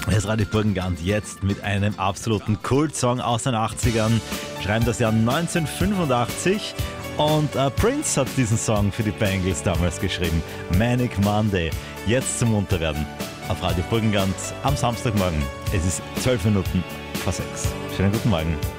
Das Radio Burgenland jetzt mit einem absoluten Kultsong aus den 80ern. Schreiben das Jahr 1985 und Prince hat diesen Song für die Bangles damals geschrieben. Manic Monday. Jetzt zum Munterwerden auf Radio Burgenland am Samstagmorgen. Es ist 12 Minuten vor 6. Schönen guten Morgen.